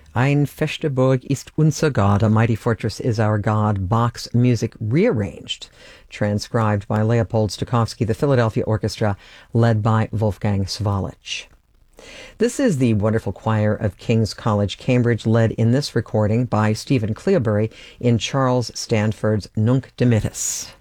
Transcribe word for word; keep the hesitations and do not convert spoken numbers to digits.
Ein feste Burg ist unser Gott, a mighty fortress is our God, Bach's music rearranged, transcribed by Leopold Stokowski, the Philadelphia Orchestra, led by Wolfgang Swalich. This is the wonderful choir of King's College, Cambridge, led in this recording by Stephen Cleobury in Charles Stanford's Nunc Dimittis.